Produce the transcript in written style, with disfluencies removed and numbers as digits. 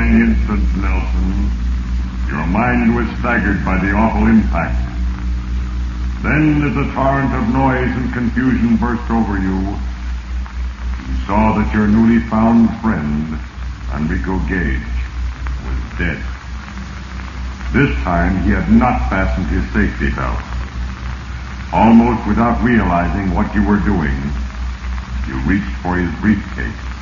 the instant, Nelson. Your mind was staggered by the awful impact. Then, as a torrent of noise and confusion burst over you, you saw that your newly found friend, Enrico Gage, was dead. This time, he had not fastened his safety belt. Almost without realizing what you were doing, you reached for his briefcase.